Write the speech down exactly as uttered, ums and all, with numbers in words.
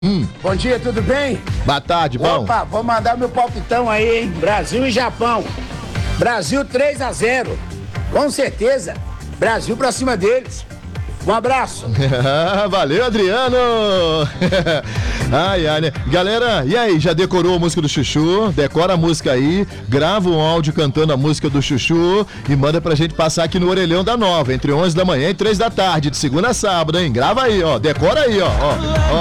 Hum. Bom dia, tudo bem? Boa tarde, bom. Opa, vou mandar meu palpitão aí, hein? Brasil e Japão. Brasil três a zero. Com certeza. Brasil pra cima deles. Um abraço. Valeu, Adriano. Ai, ai, né? Galera, e aí, já decorou a música do Chuchu? Decora a música aí, grava um áudio cantando a música do Chuchu e manda pra gente passar aqui no Orelhão da Nova, entre onze da manhã e três da tarde, de segunda a sábado, hein? Grava aí, ó, decora aí, ó, ó, ó.